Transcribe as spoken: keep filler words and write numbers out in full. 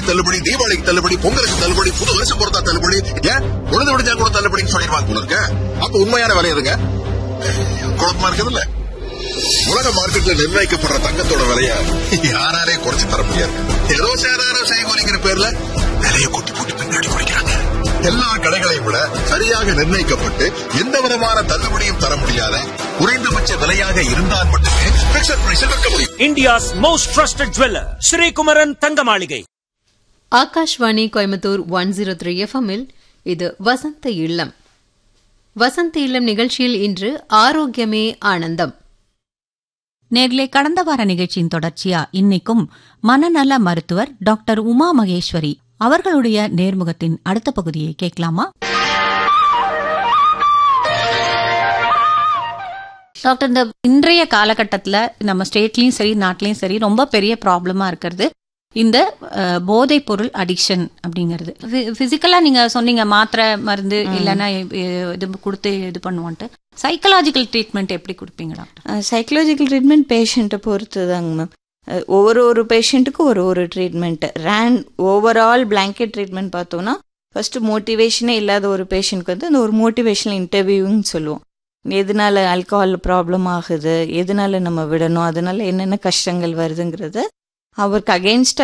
தள்ளுபடி, தீபாவளிக்கு தள்ளுபடி, பொங்கலுக்கு தள்ளுபடி, புது வருஷம் பொறுத்தா தள்ளுபடி, ஏன் உழுது விடுஞ்சா கூட தள்ளுபடின்னு சொல்லிடுவாங்க போல இருக்க. அப்ப உண்மையான விலை எதுங்க? குழப்பமா இருக்குதுல்ல. உலக மார்க்கெட்ல நிர்ணயிக்கப்படுற தங்கத்தோட விலைய யாராலே குறைச்சு தர முடியாது. ஏதோ சேதாரம் செய்கூலிங்கிற பேர்ல விலைய கொட்டி போட்டு பின்னாடி குறைக்கிறாங்க. எல்லா கடைகளையும் விட சரியாக நிர்ணயிக்கப்பட்டு எந்த விதமான தள்ளுபடியும் தர முடியாத குறைந்தபட்ச விலையாக இருந்தால் மட்டுமே பிக்ஸட் பிரைஸில் விற்க முடியும். India's most trusted jeweller Sri Kumaran தங்க மாளிகை. Akashvani Coimbatore one zero three எஃப்எம்மில் இது வசந்த இல்லம். வசந்த இல்லம் நிகழ்ச்சியில் இன்று ஆரோக்கியமே ஆனந்தம். நேர்லே கடந்த வார நிகழ்ச்சியின் தொடர்ச்சியா இன்னைக்கும் மனநல மருத்துவர் டாக்டர் உமா மகேஸ்வரி அவர்களுடைய நேர்முகத்தின் அடுத்த பகுதியை கேட்கலாமா? டாக்டர், இந்த இன்றைய காலகட்டத்தில் நம்ம ஸ்டேட்லயும் சரி நாட்டிலயும் சரி ரொம்ப பெரிய ப்ராப்ளமா இருக்கிறது இந்த போதைப் பொருள் அடிக்ஷன் அப்படிங்கிறது. பிசிக்கலா நீங்க சொன்னீங்க மாத்திரை மருந்து இல்லைன்னா இது கொடுத்து இது பண்ணுவோன்ட்டு. சைக்கலாஜிக்கல் ட்ரீட்மெண்ட் எப்படி கொடுப்பீங்க டாக்டர்? சைக்கலாஜிக்கல் ட்ரீட்மெண்ட் பேஷண்ட்டை பொறுத்து தாங்க மேம். ஒவ்வொரு ஒரு பேஷண்ட்டுக்கும் ஒரு ஒரு ட்ரீட்மெண்ட். ரேன் ஓவரால் பிளாங்கெட் ட்ரீட்மெண்ட் பார்த்தோம்னா ஃபர்ஸ்ட் மோட்டிவேஷனே இல்லாத ஒரு பேஷண்ட்க்கு வந்து அந்த ஒரு மோட்டிவேஷனல் இன்டர்வியூன்னு சொல்லுவோம். எதனால ஆல்கஹால் ப்ராப்ளம் ஆகுது, எதனால நம்ம விடணும், அதனால என்னென்ன கஷ்டங்கள் வருதுங்கிறத அவருக்கு அகெயின்ஸ்ட்